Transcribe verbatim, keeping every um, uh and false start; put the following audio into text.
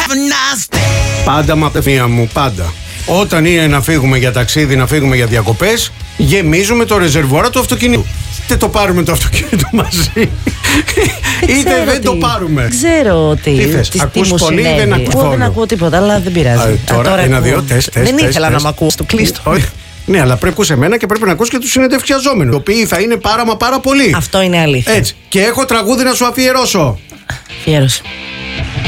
Πάντα μαπεφία μου, πάντα. Όταν είναι να φύγουμε για ταξίδι, να φύγουμε για διακοπές, γεμίζουμε το ρεζερβουάρα του αυτοκινήτου. Είτε το πάρουμε το αυτοκίνητο μαζί, είτε δεν τι. το πάρουμε. Ξέρω ότι. Τι θες, ακούς πολύ ή δεν ακούς? Εγώ δεν ακούω τίποτα, αλλά δεν πειράζει. Α, τώρα, Α, τώρα ένα, ακούω. δύο, τεστ, τεστ, Δεν τεστ, ήθελα τεστ. να μ' ακούω στο κλείστο. Ναι, αλλά πρέπει να ακούς εμένα και πρέπει να ακούς και τους συνεντευξιαζόμενους, οι οποίοι θα είναι πάρα μα πάρα πολλοί. Αυτό είναι αλήθεια. Έτσι. Και έχω τραγούδι να σου αφιερώσω. Αφιέρωση.